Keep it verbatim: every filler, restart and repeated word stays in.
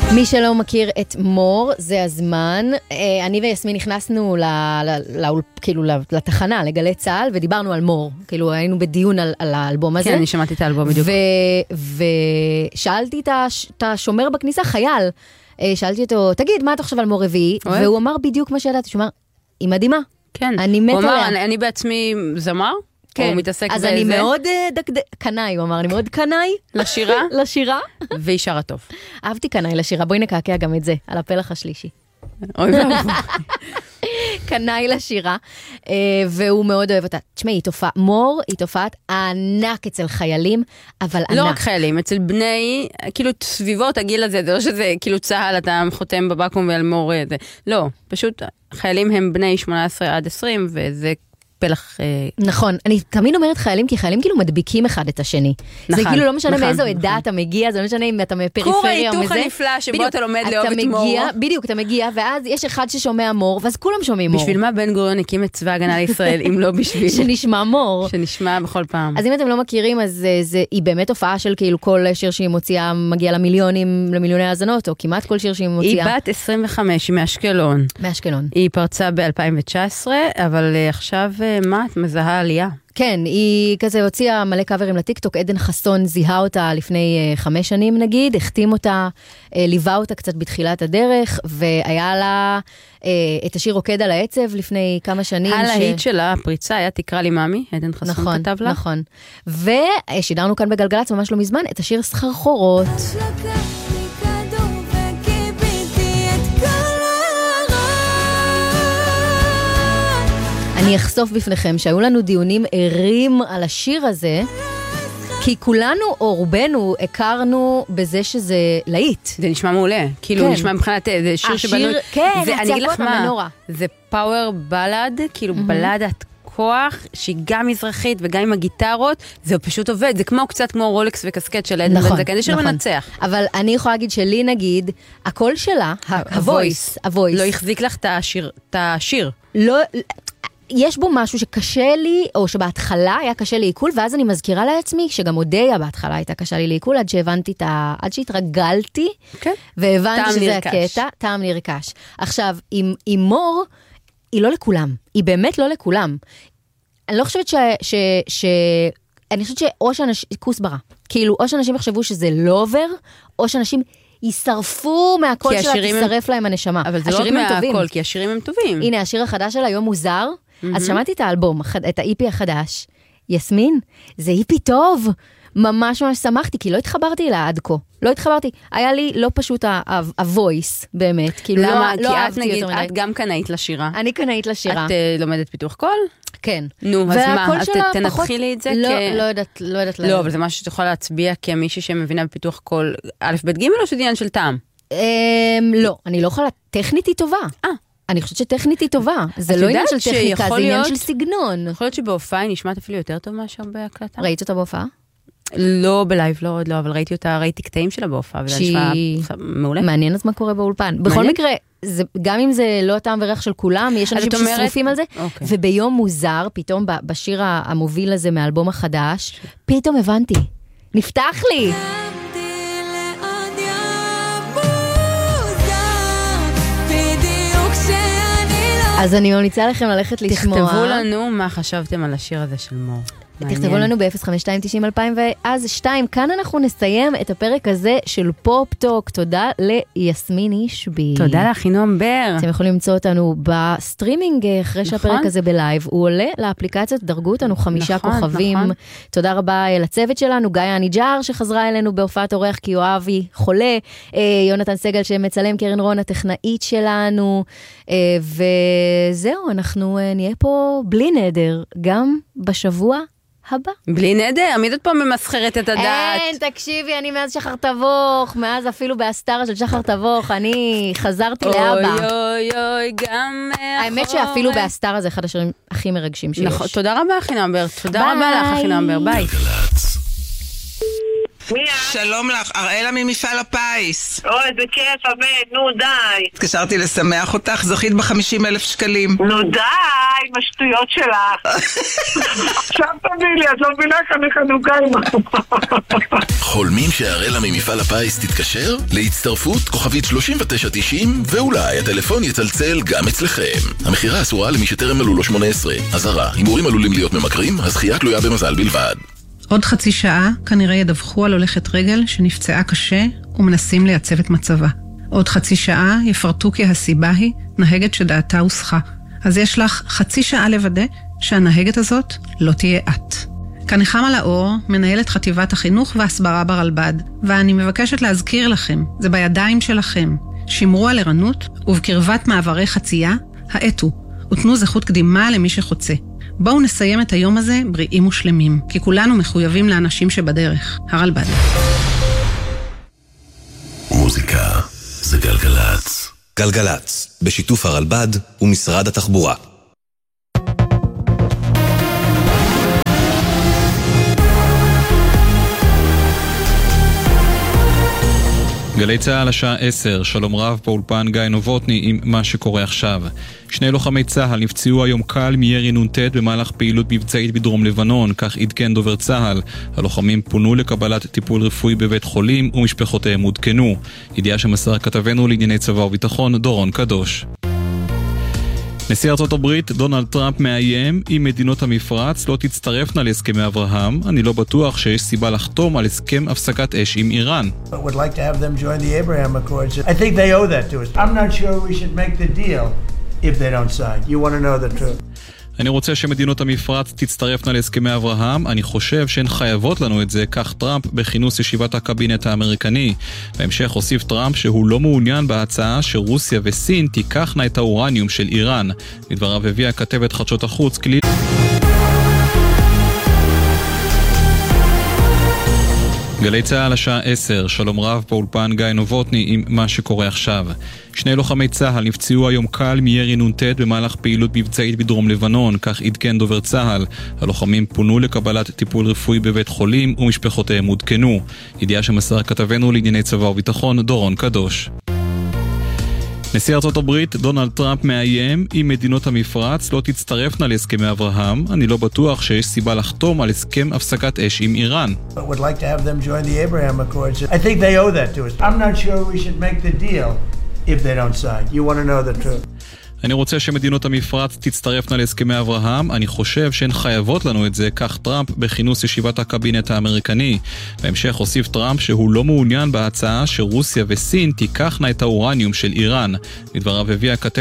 מי שלא מכיר את מור, זה הזמן. אני ויסמין נכנסנו ל, ל, ל, כאילו, לתחנה, לגלי צהל, ודיברנו על מור. כאילו, היינו בדיון על, על האלבום הזה. כן, אני שמעתי את האלבום בדיוק. ו, ושאלתי את, הש, את השומר בכניסה, חייל, שאלתי אותו, תגיד, מה אתה חושב על מור רביעי? והוא אמר בדיוק מה שידעתי, שהוא אמר, היא מדהימה. כן. אני מת עליה. הוא אמר, אני, אני בעצמי זמר? כן. הוא מתעסק אז בזה. אני מאוד דקדק, קנאי, הוא אמר, אני מאוד קנאי. לשירה? לשירה. והיא שרה טוב. אהבתי קנאי לשירה, בואי נקעקע גם את זה, על הפלח השלישי. אוי ואבוי. קנאי לשירה, והוא מאוד אוהב אותה. תשמעי, היא תופעה, מור היא תופעת ענק אצל חיילים, אבל ענק. לא רק חיילים, אצל בני, כאילו סביבות הגיל הזה, זה לא שזה כאילו צהל, אתה חותם בבקו"ם ועל מור, זה, לא, פשוט חיילים הם בני שמונה עשרה עד עשרים, וזה פלח... נכון, אני תמיד אומרת חיילים, כי חיילים כאילו מדביקים אחד את השני. זה כאילו לא משנה מאיזו עדה אתה מגיע, זה לא משנה אם אתה מפריפריה או מזה. כור ההיתוך הנפלא שבו אתה לומד לאהוב את מור. בדיוק, אתה מגיע, ואז יש אחד ששומע מור, ואז כולם שומעים מור. בשביל מה בן גוריון הקים את צבא הגנה לישראל, אם לא בשביל... שנשמע מור. שנשמע בכל פעם. אז אם אתם לא מכירים, אז היא באמת הופעה של כאילו כל שיר שהיא מוציאה מגיע למיליונים, למיליוני האזנות, או כמעט כל שיר שהיא מוציאה. היא בת עשרים וחמש, היא מאשקלון. מאשקלון. היא פרצה ב-אלפיים תשע עשרה, אבל עכשיו מה? את מזהה עלייה. כן, היא כזה הוציאה מלא קאברים לטיקטוק, עדן חסון זיהה אותה לפני uh, חמש שנים נגיד, החתים אותה, uh, ליווה אותה קצת בתחילת הדרך, והיה לה uh, את השיר רוקד על העצב לפני כמה שנים. הלהיט ש... שלה, הפריצה, היה תקרא לי מאמי, עדן חסון נכון, כתב לה. נכון, נכון. ושידרנו כאן בגלגלץ ממש לא מזמן את השיר סחרחורות. אני אחשוף בפניכם שהיו לנו דיונים ערים על השיר הזה, כי כולנו או רובנו הכרנו בזה שזה להיט. זה נשמע מעולה, כאילו כן. נשמע מבחינת, זה שיר שבנו... כן, זה, זה אני אגיד לך מה, המנורה. זה פאוור בלד, כאילו mm-hmm. בלדת כוח, שהיא גם מזרחית וגם עם הגיטרות, זה פשוט עובד, זה כמו קצת כמו רולקס וקסקט של עדן נכון, בן זקן, זה שיר נכון. מנצח. אבל אני יכולה להגיד שלי נגיד, הקול שלה, הוויס, הוויס. לא החזיק לך את השיר, את השיר. לא... יש בו משהו שקשה לי, או שבהתחלה היה קשה לי עיכול, ואז אני מזכירה לעצמי, שגם אודיה בהתחלה הייתה קשה לי לעיכול, עד שהבנתי את ה... עד שהתרגלתי, כן. והבנתי שזה הקטע, טעם נרכש. עכשיו, עם, עם מור, היא לא לכולם. היא באמת לא לכולם. אני לא חושבת ש... ש, ש אני חושבת שאו שאנשים... כוסברה. כאילו, או שאנשים יחשבו שזה לא עובר, או שאנשים... יישרפו מהקול שלה, תשרף להם הנשמה. אבל זה לא רק מהקול, כי השירים הם טובים. הנה, השיר החדש שלה היום מוזר, אז שמעתי את האלבום, את ה-איפי החדש. יסמין, זה איפי טוב. ממש ממש שמחתי, כי לא התחברתי לה עד כה. לא התחברתי. היה לי לא פשוט ה-voice, באמת. למה? כי את נגיד, את גם קנאית לשירה. אני קנאית לשירה. את לומדת פיתוח קול? כן. נו, אז מה? אז תנתחי לי את זה? לא יודעת, לא יודעת. לא, אבל זה משהו שאת יכולה להצביע כמישהי שמבינה בפיתוח קול א' ב' ג' או שזה עניין של טעם? לא, אני לא יכולה, טכנית היא טובה. אה. אני חושבת שטכנית היא טובה. זה לא עניין של טכניקה, זה עניין של סגנון. יכול להיות שבהופעה היא נשמעת אפילו יותר טוב מאשר בהקלטה. ראית אותה בהופעה? לא בלייב, לא עוד לא, אבל ראיתי אותה, ראיתי קטעים שלה בהופעה, וזה נשמע מעולה. מעניין אז מה קורה באולפן. בכל מקרה, גם אם זה לא הטעם וריח של כולם, יש אנשים ששרופים על זה, וביום מוזר, פתאום בשיר המוביל הזה מהאלבום החדש, פתאום הבנתי, נפתח לי. אז אני ממליצה לכם ללכת לשמוע. תכתבו לנו מה חשבתם על השיר הזה של מור. תכתבו לנו ב-אפס חמש שתיים תשעים אלפיים ואז שתיים. כאן אנחנו נסיים את הפרק הזה של פופ-טוק. תודה ליסמין אישבי. תודה לאחינועם בר. אתם יכולים למצוא אותנו בסטרימינג אחרי שהפרק הזה בלייב. הוא עולה לאפליקציות, דרגו אותנו חמישה כוכבים. תודה רבה לצוות שלנו, גיא אניג'אר שחזרה אלינו בהופעת אורח כי יואבי חולה, יונתן סגל שמצלם, קרן רון הטכנאית שלנו, וזהו, אנחנו נהיה פה בלי נדר, גם בשבוע הבא. בלי נדר, מי זאת פה ממסחרת את הדעת? אין, תקשיבי, אני מאז שחר תבוך, מאז אפילו בהסתרה של שחר תבוך, אני חזרתי לאבא. אוי אוי אוי, גם האמת שאפילו בהסתרה זה אחד השירים הכי מרגשים שיש. נכון, תודה רבה אחינועם בר, תודה רבה לך אחינועם בר, ביי. מי את? שלום לך, אראלה ממפעל הפיס. אוי, איזה כיף, אמן, נו די. התקשרתי לשמח אותך, זוכית ב-חמישים אלף שקלים. נו די, עם השטויות שלך. עכשיו תביא לי, את לא מבינה כאן חנוכה עם... חולמים שאראלה ממפעל הפיס תתקשר? להצטרפות כוכבית שלושים ותשע תשעים, ואולי הטלפון יצלצל גם אצלכם. המחירה אסורה למי שטרם מלאו לו שמונה עשרה. אזהרה, הימורים עלולים להיות ממכרים, הזכייה תלויה במזל בלבד. עוד חצי שעה כנראה ידווחו על הולכת רגל שנפצעה קשה ומנסים לייצב את מצבה. עוד חצי שעה יפרטו כי הסיבה היא נהגת שדעתה הוסחה. אז יש לך חצי שעה לוודא שהנהגת הזאת לא תהיה את. כאן נחמה לאור, מנהלת חטיבת החינוך והסברה ברלב"ד, ואני מבקשת להזכיר לכם, זה בידיים שלכם. שמרו על ערנות ובקרבת מעברי חצייה, האטו, ותנו זכות קדימה למי שחוצה. בואו נסיים את היום הזה בריאים ושלמים, כי כולנו מחויבים לאנשים שבדרך. הרלב"ד. מוזיקה זה גלגלץ. גלגלץ, בשיתוף הרלב"ד ומשרד התחבורה. גלי צהל השעה עשר, שלום רב באולפן גיא נובוטני עם מה שקורה עכשיו. שני לוחמי צהל נפצעו היום קל מירי נ"ט במהלך פעילות מבצעית בדרום לבנון, כך עדכן דובר צהל. הלוחמים פונו לקבלת טיפול רפואי בבית חולים ומשפחותיהם עודכנו. ידיעה שמסר כתבנו לענייני צבא וביטחון דורון קדוש. נשיא ארצות הברית דונלד טראמפ מאיים אם מדינות המפרץ לא תצטרפנה להסכמי אברהם. אני לא בטוח שיש סיבה לחתום על הסכם הפסקת אש עם איראן. But would like to have them join the Abraham Accords. I think they owe that to us. I'm not sure we should make the deal if they don't sign. You want to know the truth. אני רוצה שמדינות המפרץ תצטרפנה להסכמי אברהם, אני חושב שהן חייבות לנו את זה, כך טראמפ בכינוס ישיבת הקבינט האמריקני. בהמשך הוסיף טראמפ שהוא לא מעוניין בהצעה שרוסיה וסין תיקחנה את האורניום של איראן. לדבריו הביאה כתבת חדשות החוץ כלי... גלי צהל השעה עשר, שלום רב באולפן גיא נובוטני עם מה שקורה עכשיו. שני לוחמי צהל נפצעו היום קל מירי נ"ט במהלך פעילות מבצעית בדרום לבנון, כך עדכן דובר צהל. הלוחמים פונו לקבלת טיפול רפואי בבית חולים ומשפחותיהם עודכנו. ידיעה שמסר כתבנו לענייני צבא וביטחון דורון קדוש. נשיא ארצות הברית דונלד טראמפ מאיים אם מדינות המפרץ לא תצטרפנה להסכמי אברהם. אני לא בטוח שיש סיבה לחתום על הסכם הפסקת אש עם איראן. But would like to have them join the Abraham Accords. I think they owe that to us. I'm not sure we should make the deal if they don't sign. You want to know the truth. אני רוצה שמדינות המפרץ תצטרפנה להסכמי אברהם, אני חושב שהן חייבות לנו את זה, כך טראמפ בכינוס ישיבת הקבינט האמריקני. בהמשך הוסיף טראמפ שהוא לא מעוניין בהצעה שרוסיה וסין תיקחנה את האורניום של איראן. לדבריו הביאה כתבת